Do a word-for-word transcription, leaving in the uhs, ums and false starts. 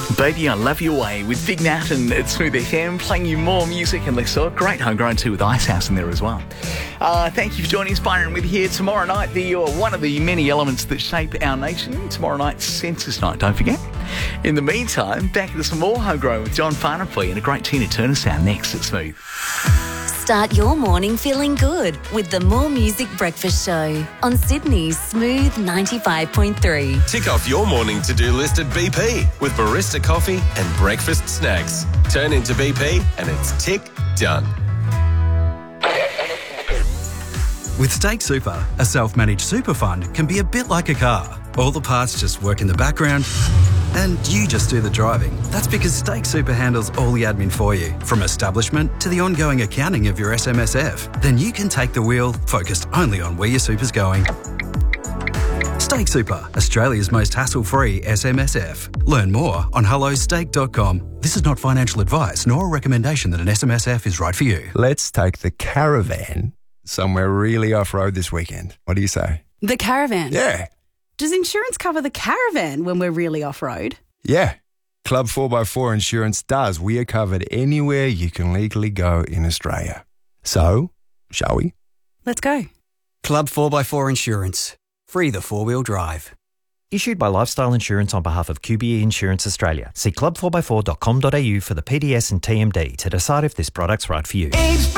Baby, I Love Your Way with Big Nat and it's Smooth F M, playing you more music and less so. Great homegrown too with Icehouse in there as well. Uh, thank you for joining us, Byron, with you here tomorrow night. The uh, one of the many elements that shape our nation. Tomorrow night's Census Night, don't forget. In the meantime, back into some more homegrown with John Farnham for you and a great Tina Turner sound next at Smooth. Start your morning feeling good with the More Music Breakfast Show on Sydney's Smooth ninety-five point three. Tick off your morning to-do list at B P with barista coffee and breakfast snacks. Turn into B P and it's tick done. With Stake Super, a self-managed super fund can be a bit like a car. All the parts just work in the background and you just do the driving. That's because Stake Super handles all the admin for you, from establishment to the ongoing accounting of your S M S F. Then you can take the wheel, focused only on where your super's going. Stake Super, Australia's most hassle-free S M S F. Learn more on hello stake dot com. This is not financial advice nor a recommendation that an S M S F is right for you. Let's take the caravan somewhere really off-road this weekend. What do you say? The caravan? Yeah. Does insurance cover the caravan when we're really off-road? Yeah. Club four by four Insurance does. We are covered anywhere you can legally go in Australia. So, shall we? Let's go. Club four by four Insurance. Free the four-wheel drive. Issued by Lifestyle Insurance on behalf of Q B E Insurance Australia. See club four by four dot com dot a u for the P D S and T M D to decide if this product's right for you.